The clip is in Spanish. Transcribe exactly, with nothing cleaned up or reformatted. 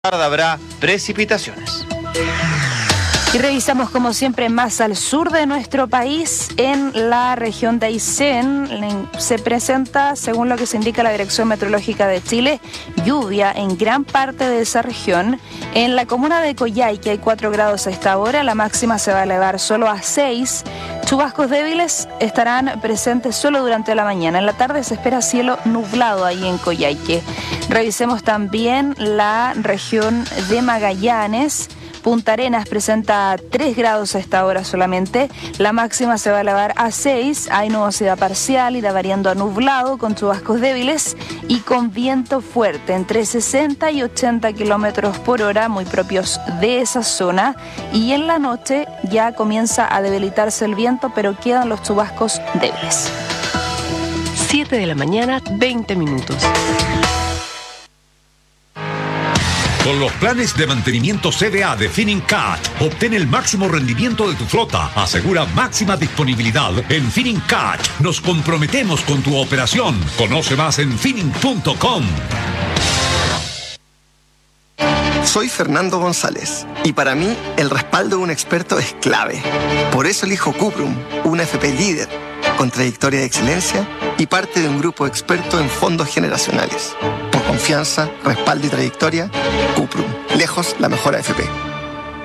tarde habrá precipitaciones. Y revisamos como siempre más al sur de nuestro país, en la región de Aysén. Se presenta, según lo que se indica la Dirección Meteorológica de Chile, lluvia en gran parte de esa región. En la comuna de Coyhaique hay cuatro grados a esta hora, la máxima se va a elevar solo a seis. Chubascos débiles estarán presentes solo durante la mañana. En la tarde se espera cielo nublado ahí en Coyhaique. Revisemos también la región de Magallanes. Punta Arenas presenta tres grados a esta hora solamente, la máxima se va a elevar a seis, hay nubosidad parcial, irá variando a nublado con chubascos débiles y con viento fuerte entre sesenta y ochenta kilómetros por hora, muy propios de esa zona, y en la noche ya comienza a debilitarse el viento, pero quedan los chubascos débiles. siete de la mañana, veinte minutos. Con los planes de mantenimiento C D A de Finincat, obtén el máximo rendimiento de tu flota. Asegura máxima disponibilidad. En Finincat nos comprometemos con tu operación. Conoce más en finning punto com. Soy Fernando González y para mí el respaldo de un experto es clave. Por eso elijo Cuprum, una F P líder, con trayectoria de excelencia y parte de un grupo experto en fondos generacionales. Por confianza, respaldo y trayectoria, Cuprum, lejos la mejor A F P.